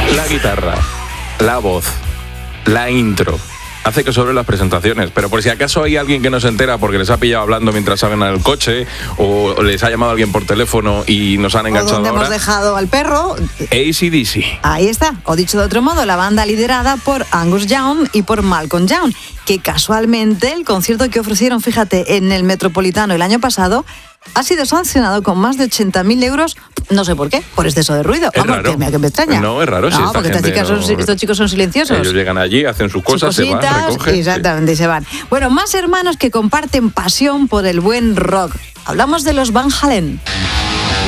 La guitarra, la voz, la intro. Hace que sobre las presentaciones, pero por si acaso hay alguien que no se entera porque les ha pillado hablando mientras salen en el coche o les ha llamado alguien por teléfono y nos han enganchado donde ahora. Hemos dejado al perro. AC/DC. Ahí está, o dicho de otro modo, la banda liderada por Angus Young y por Malcolm Young, que casualmente el concierto que ofrecieron, fíjate, en el Metropolitano el año pasado, ha sido sancionado con más de 80.000 euros, no sé por qué, por exceso de ruido. Es raro. Que me extraña. No, es raro. No, si porque estos chicos son silenciosos. Ellos llegan allí, hacen sus cosas, se van, recogen. Exactamente, se van. Bueno, más hermanos que comparten pasión por el buen rock. Hablamos de los Van Halen.